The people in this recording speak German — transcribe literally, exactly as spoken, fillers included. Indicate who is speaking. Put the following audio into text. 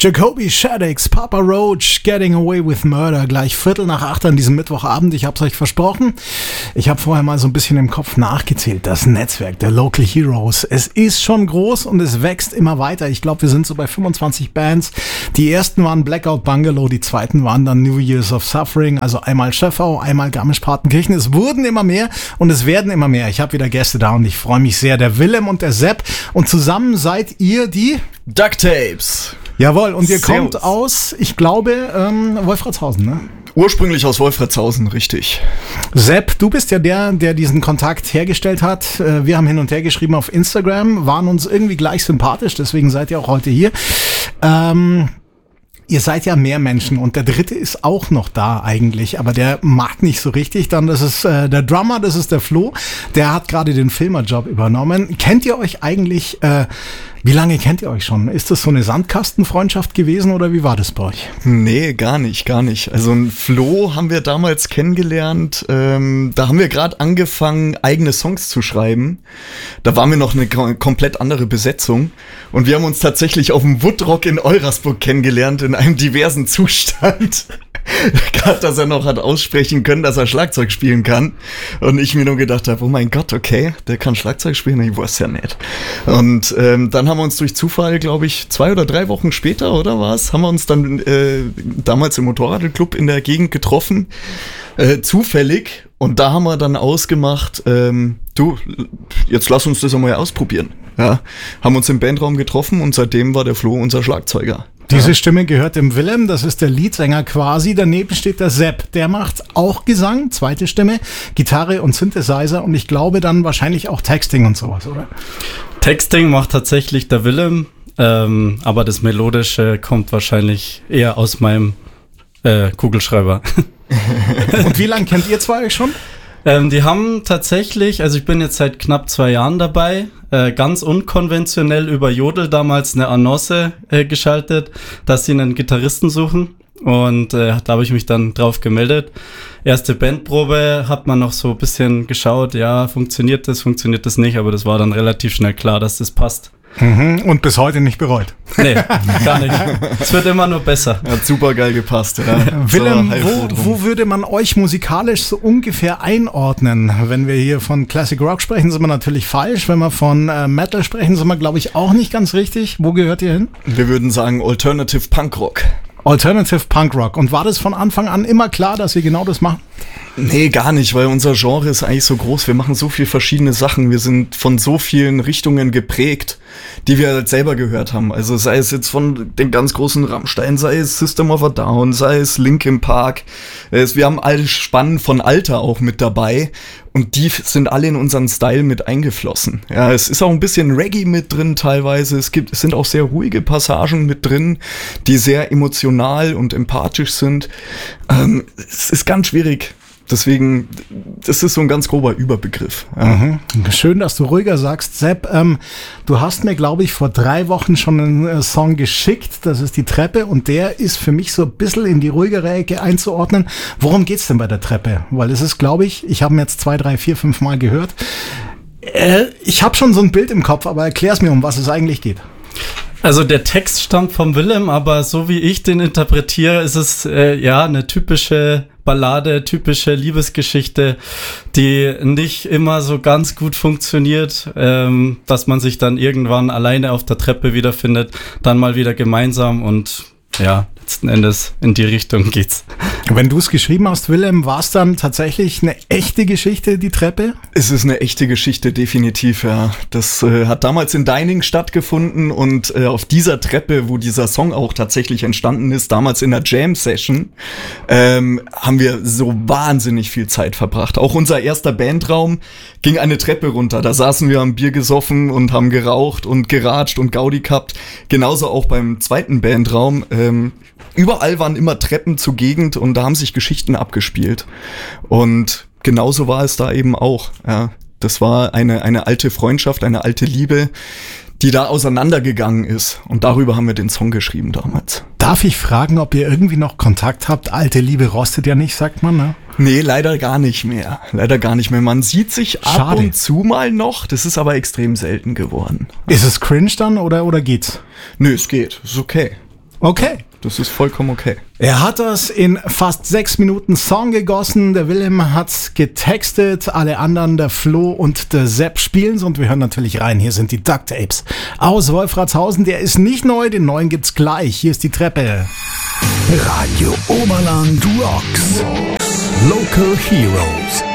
Speaker 1: Jacoby Shaddix, Papa Roach, Getting Away with Murder, gleich Viertel nach acht an diesem Mittwochabend. Ich hab's euch versprochen. Ich habe vorher mal so ein bisschen im Kopf nachgezählt. Das Netzwerk der Local Heroes. Es ist schon groß und es wächst immer weiter. Ich glaube, wir sind so bei fünfundzwanzig Bands. Die ersten waren Blackout Bungalow, die zweiten waren dann New Years of Suffering, also einmal Schöffau, einmal Garmisch-Partenkirchen. Es wurden immer mehr und es werden immer mehr. Ich habe wieder Gäste da und ich freue mich sehr. Der Willem und der Sepp. Und zusammen seid ihr die
Speaker 2: Ducktapes.
Speaker 1: Jawohl, und ihr
Speaker 2: Servus.
Speaker 1: kommt aus, ich glaube, ähm, Wolfratshausen, ne?
Speaker 2: Ursprünglich aus Wolfratshausen, richtig.
Speaker 1: Sepp, du bist ja der, der diesen Kontakt hergestellt hat. Wir haben hin und her geschrieben auf Instagram, waren uns irgendwie gleich sympathisch, deswegen seid ihr auch heute hier. Ähm... Ihr seid ja mehr Menschen und der dritte ist auch noch da eigentlich, aber der mag nicht so richtig. Dann das ist äh, der Drummer, das ist der Flo, der hat gerade den Filmerjob übernommen. Kennt ihr euch eigentlich, äh, wie lange kennt ihr euch schon? Ist das so eine Sandkastenfreundschaft gewesen oder wie war das bei euch?
Speaker 2: Nee, gar nicht, gar nicht. Also einen Flo haben wir damals kennengelernt, ähm, da haben wir gerade angefangen, eigene Songs zu schreiben. Da waren wir noch eine k- komplett andere Besetzung und wir haben uns tatsächlich auf dem Woodrock in Eurasburg kennengelernt, in einem diversen Zustand. Gerade, dass er noch hat aussprechen können, dass er Schlagzeug spielen kann. Und ich mir nur gedacht habe, oh mein Gott, okay, der kann Schlagzeug spielen, ich weiß ja nicht. Und ähm, dann haben wir uns durch Zufall, glaube ich, zwei oder drei Wochen später, oder was, haben wir uns dann äh, damals im Motorradclub in der Gegend getroffen, äh, zufällig. Und da haben wir dann ausgemacht, ähm, du, jetzt lass uns das einmal ausprobieren. Ja, haben uns im Bandraum getroffen und seitdem war der Flo unser Schlagzeuger.
Speaker 1: Diese ja. Stimme gehört dem Willem, das ist der Leadsänger quasi. Daneben steht der Sepp, der macht auch Gesang, zweite Stimme, Gitarre und Synthesizer und ich glaube dann wahrscheinlich auch Texting und sowas, oder?
Speaker 3: Texting macht tatsächlich der Willem, ähm, aber das Melodische kommt wahrscheinlich eher aus meinem äh, Kugelschreiber.
Speaker 1: Und wie lange kennt ihr zwei euch schon?
Speaker 3: Ähm, die haben tatsächlich, also ich bin jetzt seit knapp zwei Jahren dabei, äh, ganz unkonventionell über Jodel damals eine Annonce äh, geschaltet, dass sie einen Gitarristen suchen und äh, da habe ich mich dann drauf gemeldet. Erste Bandprobe hat man noch so ein bisschen geschaut, ja, funktioniert das, funktioniert das nicht, aber das war dann relativ schnell klar, dass das passt.
Speaker 1: Mhm, und bis heute nicht bereut.
Speaker 3: Nee, gar nicht. Es wird immer nur besser.
Speaker 2: Hat super geil gepasst. Ja.
Speaker 1: Willem,
Speaker 2: So,
Speaker 1: wo, wo würde man euch musikalisch so ungefähr einordnen? Wenn wir hier von Classic Rock sprechen, sind wir natürlich falsch. Wenn wir von äh, Metal sprechen, sind wir, glaube ich, auch nicht ganz richtig. Wo gehört ihr hin?
Speaker 2: Wir würden sagen Alternative Punk Rock.
Speaker 1: Alternative Punk Rock. Und war das von Anfang an immer klar, dass ihr genau das macht?
Speaker 2: Nee, gar nicht, weil unser Genre ist eigentlich so groß. Wir machen so viele verschiedene Sachen. Wir sind von so vielen Richtungen geprägt, die wir halt selber gehört haben. Also sei es jetzt von den ganz großen Rammstein, sei es System of a Down, sei es Linkin Park. Es, wir haben alle Spannen von Alter auch mit dabei. Und die sind alle in unseren Style mit eingeflossen. Ja, es ist auch ein bisschen Reggae mit drin teilweise. Es gibt, es sind auch sehr ruhige Passagen mit drin, die sehr emotional und empathisch sind. Ähm, es ist ganz schwierig. Deswegen, das ist so ein ganz grober Überbegriff. Ja.
Speaker 1: Mhm. Schön, dass du ruhiger sagst. Sepp, ähm, du hast mir, glaube ich, vor drei Wochen schon einen äh, Song geschickt. Das ist die Treppe und der ist für mich so ein bisschen in die ruhigere Ecke einzuordnen. Worum geht's denn bei der Treppe? Weil es ist, glaube ich, ich habe ihn jetzt zwei, drei, vier, fünf Mal gehört. Äh, ich habe schon so ein Bild im Kopf, aber erklär's mir, um was es eigentlich geht.
Speaker 3: Also der Text stammt vom Willem, aber so wie ich den interpretiere, ist es äh, ja eine typische Ballade, typische Liebesgeschichte, die nicht immer so ganz gut funktioniert, ähm, dass man sich dann irgendwann alleine auf der Treppe wiederfindet, dann mal wieder gemeinsam und ja, letzten Endes in die Richtung geht's.
Speaker 1: Wenn du es geschrieben hast, Willem, war es dann tatsächlich eine echte Geschichte, die Treppe?
Speaker 2: Es ist eine echte Geschichte, definitiv, ja. Das äh, hat damals in Deining stattgefunden und äh, auf dieser Treppe, wo dieser Song auch tatsächlich entstanden ist, damals in der Jam-Session, ähm, haben wir so wahnsinnig viel Zeit verbracht. Auch unser erster Bandraum ging eine Treppe runter. Da saßen wir, haben Bier gesoffen und haben geraucht und geratscht und Gaudi gehabt. Genauso auch beim zweiten Bandraum. Ähm, überall waren immer Treppen zur Gegend und da haben sich Geschichten abgespielt. Und genauso war es da eben auch. Ja. Das war eine, eine alte Freundschaft, eine alte Liebe, die da auseinandergegangen ist. Und darüber haben wir den Song geschrieben damals.
Speaker 1: Darf ich fragen, ob ihr irgendwie noch Kontakt habt? Alte Liebe rostet ja nicht, sagt man, ne?
Speaker 2: Nee, leider gar nicht mehr. Leider gar nicht mehr. Man sieht sich ab
Speaker 1: Schade.
Speaker 2: und zu mal noch. Das ist aber extrem selten geworden.
Speaker 1: Ist es cringe dann oder, oder geht's?
Speaker 2: Nö, es geht. Ist okay.
Speaker 1: Okay.
Speaker 2: Das ist vollkommen okay.
Speaker 1: Er hat das in fast sechs Minuten Song gegossen. Der Willem hat's getextet. Alle anderen, der Flo und der Sepp, spielen's. Und wir hören natürlich rein. Hier sind die Duct Tapes aus Wolfratshausen. Der ist nicht neu, den neuen gibt's gleich. Hier ist die Treppe.
Speaker 4: Radio Oberland Rocks. Local Heroes.